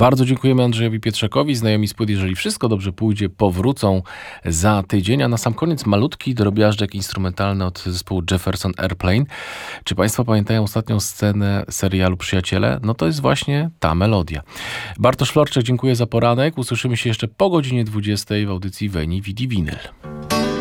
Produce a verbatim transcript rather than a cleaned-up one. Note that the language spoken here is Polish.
Bardzo dziękujemy Andrzejowi Pietrzakowi. Znajomi z płyt, jeżeli wszystko dobrze pójdzie, powrócą za tydzień. A na sam koniec malutki drobiażdżek instrumentalny od zespołu Jefferson Airplane. Czy Państwo pamiętają ostatnią scenę serialu Przyjaciele? No to jest właśnie ta melodia. Bartosz Florczak, dziękuję za poranek. Usłyszymy się jeszcze po godzinie dwudziestej w audycji Veni Vidi Vinyl.